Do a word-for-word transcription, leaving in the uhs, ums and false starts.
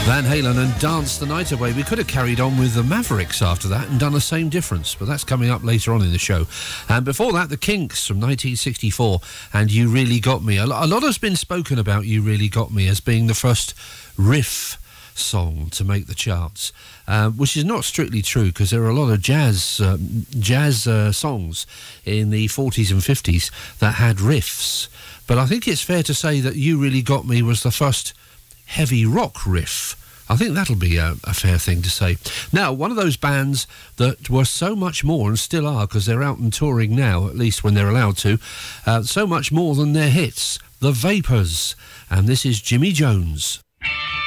Van Halen and Dance the Night Away. We could have carried on with the Mavericks after that and done the same difference, but that's coming up later on in the show. And before that, the Kinks from nineteen sixty-four and You Really Got Me. A lot has been spoken about You Really Got Me as being the first riff song to make the charts, uh, which is not strictly true, because there are a lot of jazz um, jazz uh, songs in the forties and fifties that had riffs. But I think it's fair to say that You Really Got Me was the first heavy rock riff. I think that'll be a, a fair thing to say. Now, one of those bands that were so much more, and still are, because they're out and touring now, at least when they're allowed to, uh, so much more than their hits, The Vapors. And this is Jimmy Jones.